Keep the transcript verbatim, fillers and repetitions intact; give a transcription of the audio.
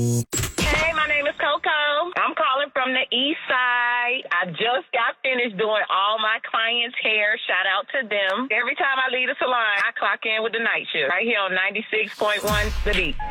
Hey, my name is Coco. I'm calling from the east side. I just got finished doing all my clients' hair. Shout out to them. Every time I leave the salon, I clock in with the night shift right here on ninety-six point one The Beat.